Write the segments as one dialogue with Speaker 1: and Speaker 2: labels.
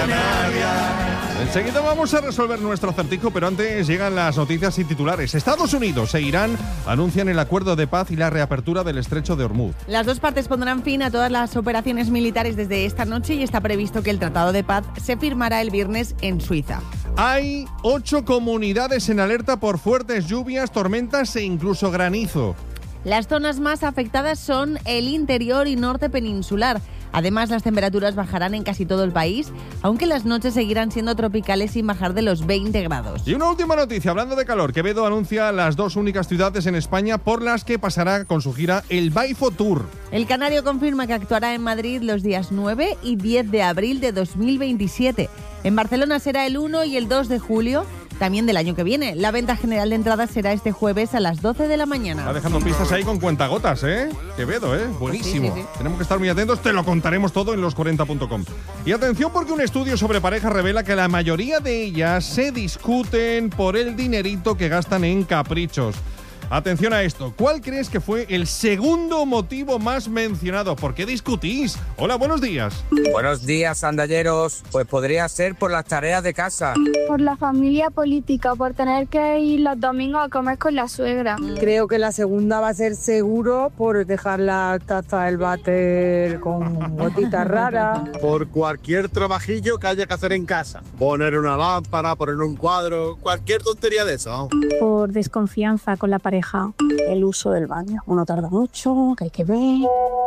Speaker 1: Canarias. Enseguida vamos a resolver nuestro acertijo, pero antes llegan las noticias y titulares. Estados Unidos e Irán anuncian el acuerdo de paz y la reapertura del estrecho de Hormuz.
Speaker 2: Las dos partes pondrán fin a todas las operaciones militares desde esta noche y está previsto que el tratado de paz se firmará el viernes en Suiza.
Speaker 1: Hay 8 comunidades en alerta por fuertes lluvias, tormentas e incluso granizo.
Speaker 2: Las zonas más afectadas son el interior y norte peninsular. Además, las temperaturas bajarán en casi todo el país, aunque las noches seguirán siendo tropicales sin bajar de los 20 grados.
Speaker 1: Y una última noticia, hablando de calor. Quevedo anuncia las 2 únicas ciudades en España por las que pasará con su gira el Baifo Tour.
Speaker 2: El canario confirma que actuará en Madrid los días 9 y 10 de abril de 2027. En Barcelona será el 1 y el 2 de julio, también del año que viene. La venta general de entradas será este jueves a las 12 de la mañana.
Speaker 1: Está dejando pistas ahí con cuentagotas, ¿eh? Quevedo, ¿eh? Buenísimo.
Speaker 2: Sí.
Speaker 1: Tenemos que estar muy atentos, te lo contaremos todo en los40.com. Y atención porque un estudio sobre parejas revela que la mayoría de ellas se discuten por el dinerito que gastan en caprichos. Atención a esto. ¿Cuál crees que fue el segundo motivo más mencionado? ¿Por qué discutís? Hola, buenos días.
Speaker 3: Buenos días, andalleros. Pues podría ser por las tareas de casa.
Speaker 4: Por la familia política, por tener que ir los domingos a comer con la suegra.
Speaker 5: Creo que la segunda va a ser seguro por dejar la taza del váter con gotitas raras.
Speaker 6: Por cualquier trabajillo que haya que hacer en casa. Poner una lámpara, poner un cuadro, cualquier tontería de eso.
Speaker 4: Por desconfianza con la pareja.
Speaker 5: El uso del baño. Uno tarda mucho, que hay que ver.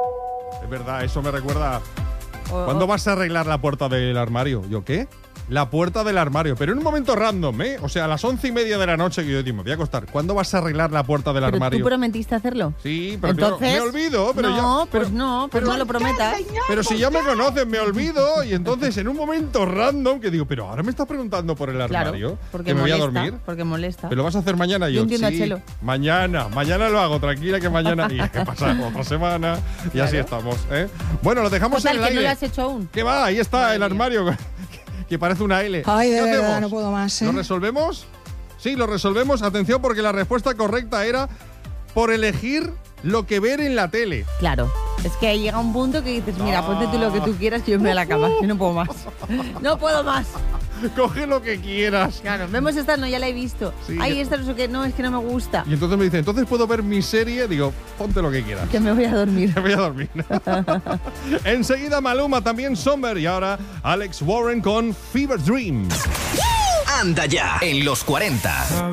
Speaker 1: Es verdad, eso me recuerda. ¿Cuándo vas a arreglar la puerta del armario? ¿Yo qué? La puerta del armario, pero en un momento random, ¿eh? O sea, a las 11:30 de la noche que yo digo, me voy a acostar. ¿Cuándo vas a arreglar la puerta del armario?
Speaker 2: ¿Pero tú prometiste hacerlo?
Speaker 1: Sí, pero
Speaker 2: entonces,
Speaker 1: me olvido. Pero
Speaker 2: no,
Speaker 1: ya, pero,
Speaker 2: pues no, pues no lo prometas.
Speaker 1: Pero si ya me conocen, me olvido. Y entonces, en un momento random, que digo, pero ahora me estás preguntando por el armario.
Speaker 2: Claro, porque
Speaker 1: que me
Speaker 2: molesta,
Speaker 1: voy a dormir.
Speaker 2: porque molesta.
Speaker 1: ¿Pero lo vas a hacer mañana?
Speaker 2: Yo
Speaker 1: Yo
Speaker 2: entiendo
Speaker 1: sí,
Speaker 2: a Chelo.
Speaker 1: mañana lo hago, tranquila que mañana. Y ¿qué pasa? Otra semana. Y
Speaker 2: Claro.
Speaker 1: así estamos, ¿eh? Bueno, lo dejamos
Speaker 2: Total,
Speaker 1: en el
Speaker 2: que
Speaker 1: aire.
Speaker 2: no lo has hecho aún.
Speaker 1: ¿Qué va? Ahí está
Speaker 2: Madre
Speaker 1: el
Speaker 2: mía.
Speaker 1: armario. Que parece una L.
Speaker 5: Ay, de
Speaker 1: ¿Qué
Speaker 5: verdad,
Speaker 1: hacemos?
Speaker 5: no puedo más, ¿eh?
Speaker 1: ¿Lo resolvemos? Sí, lo resolvemos. Atención, porque la respuesta correcta era por elegir lo que ver en la tele.
Speaker 2: Claro. Es que llega un punto que dices, mira, ponte tú lo que tú quieras que yo me voy a la cama. Yo no puedo más. No puedo más.
Speaker 1: Coge lo que quieras.
Speaker 2: Claro, vemos esta, no, ya la he visto.
Speaker 1: Sí,
Speaker 2: Ay,
Speaker 1: ya-
Speaker 2: esta no sé qué, no, es que no me gusta.
Speaker 1: Y entonces me dice, entonces puedo ver mi serie. Digo, ponte lo que quieras.
Speaker 2: Que me voy a dormir.
Speaker 1: Me voy a dormir. Enseguida Maluma, también Somber. Y ahora Alex Warren con Fever Dream.
Speaker 7: Anda ya en los 40.